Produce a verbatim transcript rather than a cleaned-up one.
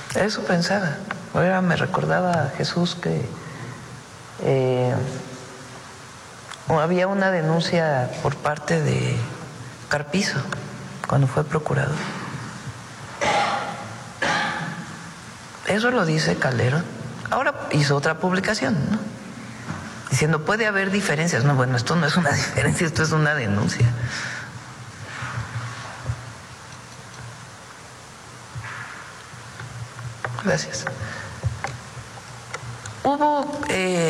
Eso pensaba. Ahora me recordaba a Jesús que eh, había una denuncia por parte de Carpizo cuando fue procurador. Eso lo dice Calderón. Ahora hizo otra publicación, ¿no? Diciendo, puede haber diferencias. No, bueno, esto no es una diferencia, esto es una denuncia. Gracias. Hubo... Eh,